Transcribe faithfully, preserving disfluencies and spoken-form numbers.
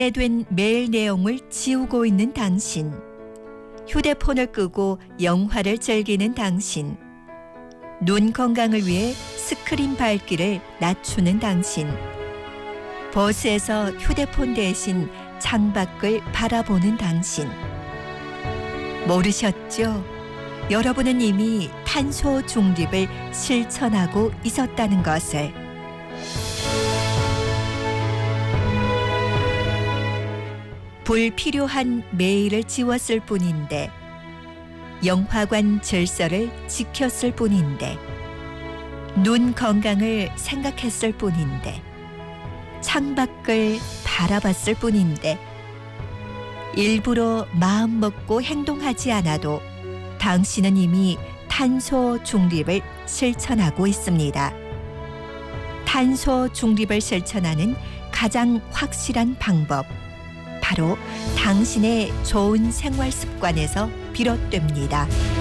된 메일 내용을 지우고 있는 당신, 휴대폰을 끄고 영화를 즐기는 당신, 눈 건강을 위해 스크린 밝기를 낮추는 당신, 버스에서 휴대폰 대신 창밖을 바라보는 당신. 모르셨죠? 여러분은 이미 탄소 중립을 실천하고 있었다는 것을. 불필요한 메일을 지웠을 뿐인데, 영화관 질서를 지켰을 뿐인데, 눈 건강을 생각했을 뿐인데, 창밖을 바라봤을 뿐인데, 일부러 마음 먹고 행동하지 않아도 당신은 이미 탄소 중립을 실천하고 있습니다. 탄소 중립을 실천하는 가장 확실한 방법, 바로 당신의 좋은 생활 습관에서 비롯됩니다.